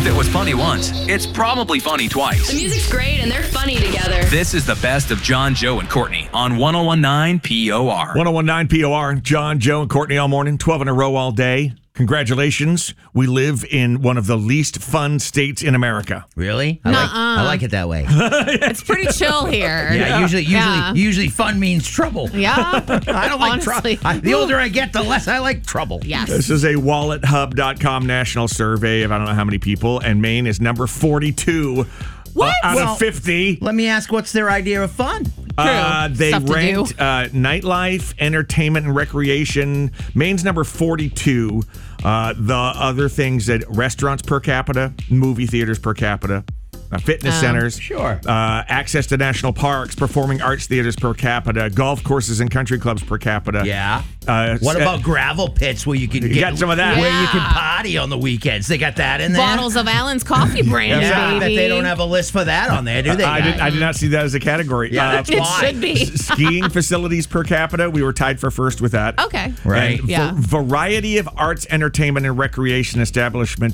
If it was funny once, it's probably funny The twice. music's great and they're funny together. This is the best of John, Joe, and Courtney on 1019 POR. 1019 POR, John, Joe, and Courtney all morning, 12 in a row all day. Congratulations. We live in one of the least fun states in America. Really? I like it that way. It's pretty chill here. Yeah, usually fun means trouble. Yeah. I don't like Honestly. trouble. The older I get, the less I like trouble. Yes. This is a WalletHub.com national survey of I don't know how many people, and Maine is number 42 out of 50. Let me ask, what's their idea of fun? They Stuff to ranked do. nightlife, entertainment, and recreation. Maine's number 42. The other things that restaurants per capita, movie theaters per capita, fitness centers, Sure. access to national parks, performing arts theaters per capita, golf courses and country clubs per capita. Yeah. What about gravel pits where you can get got some of that. Where you can Yeah. party on the weekends? They got that in there. Bottles of Allen's coffee brand, Yeah, I bet baby. they don't have a list for that on there, do they? I did not see that as a category. Yeah, that's It why. should be. Skiing facilities per capita, we were tied for first with that. Okay. Right. And Yeah. variety of arts, entertainment, and recreation establishments